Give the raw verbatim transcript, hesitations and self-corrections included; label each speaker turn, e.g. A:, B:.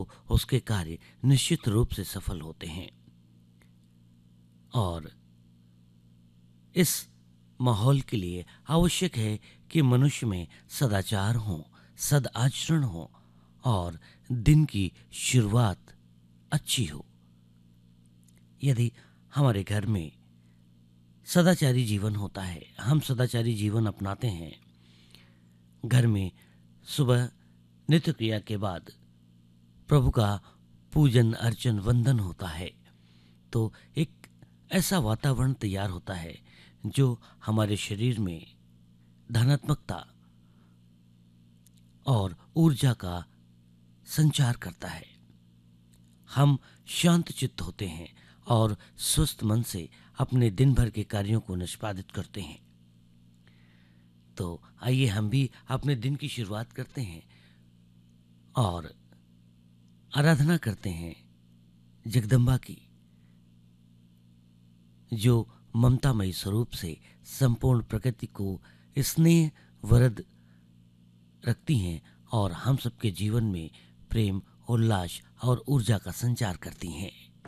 A: उसके कार्य निश्चित रूप से सफल होते हैं। और इस माहौल के लिए आवश्यक है कि मनुष्य में सदाचार हो, सदाचरण हो और दिन की शुरुआत अच्छी हो। यदि हमारे घर में सदाचारी जीवन होता है, हम सदाचारी जीवन अपनाते हैं, घर में सुबह नित्य क्रिया के बाद प्रभु का पूजन अर्चन वंदन होता है, तो एक ऐसा वातावरण तैयार होता है जो हमारे शरीर में धनात्मकता और ऊर्जा का संचार करता है। हम शांत चित्त होते हैं और स्वस्थ मन से अपने दिन भर के कार्यों को निष्पादित करते हैं। तो आइए हम भी अपने दिन की शुरुआत करते हैं और आराधना करते हैं जगदम्बा की, जो ममतामयी स्वरूप से संपूर्ण प्रकृति को स्नेह वरद रखती हैं और हम सबके जीवन में प्रेम, उल्लास और ऊर्जा का संचार करती हैं।